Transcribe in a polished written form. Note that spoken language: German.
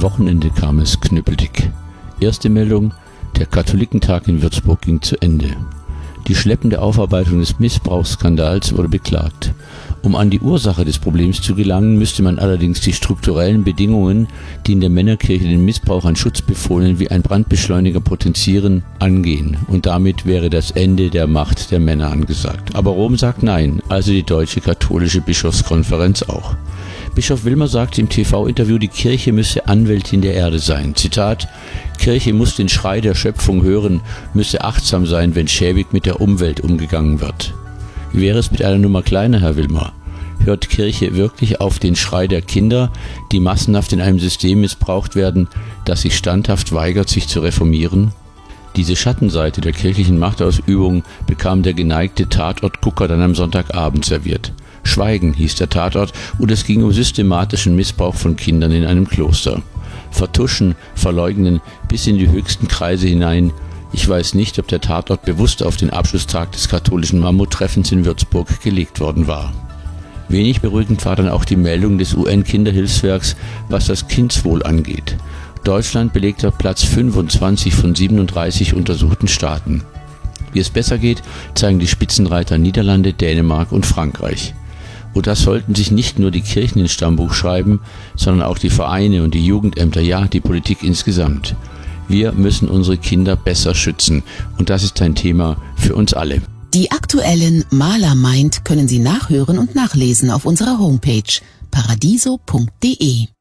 Wochenende kam es knüppeldick. Erste Meldung: Der Katholikentag in Würzburg ging zu Ende. Die schleppende Aufarbeitung des Missbrauchsskandals wurde beklagt. Um an die Ursache des Problems zu gelangen, müsste man allerdings die strukturellen Bedingungen, die in der Männerkirche den Missbrauch an Schutzbefohlenen wie ein Brandbeschleuniger potenzieren, angehen. Und damit wäre das Ende der Macht der Männer angesagt. Aber Rom sagt nein, also die Deutsche Katholische Bischofskonferenz auch. Bischof Willmer sagte im TV-Interview, die Kirche müsse Anwältin der Erde sein. Zitat: Kirche muss den Schrei der Schöpfung hören, müsse achtsam sein, wenn schäbig mit der Umwelt umgegangen wird. Wie wäre es mit einer Nummer kleiner, Herr Willmer? Hört Kirche wirklich auf den Schrei der Kinder, die massenhaft in einem System missbraucht werden, das sich standhaft weigert, sich zu reformieren? Diese Schattenseite der kirchlichen Machtausübung bekam der geneigte Tatortgucker dann am Sonntagabend serviert. Schweigen hieß der Tatort und es ging um systematischen Missbrauch von Kindern in einem Kloster. Vertuschen, verleugnen bis in die höchsten Kreise hinein. Ich weiß nicht, ob der Tatort bewusst auf den Abschlusstag des katholischen Mammuttreffens in Würzburg gelegt worden war. Wenig beruhigend war dann auch die Meldung des UN-Kinderhilfswerks, was das Kindswohl angeht. Deutschland belegt auf Platz 25 von 37 untersuchten Staaten. Wie es besser geht, zeigen die Spitzenreiter Niederlande, Dänemark und Frankreich. Und das sollten sich nicht nur die Kirchen ins Stammbuch schreiben, sondern auch die Vereine und die Jugendämter, ja, die Politik insgesamt. Wir müssen unsere Kinder besser schützen und das ist ein Thema für uns alle. Die aktuellen Maler meint können Sie nachhören und nachlesen auf unserer Homepage paradiso.de.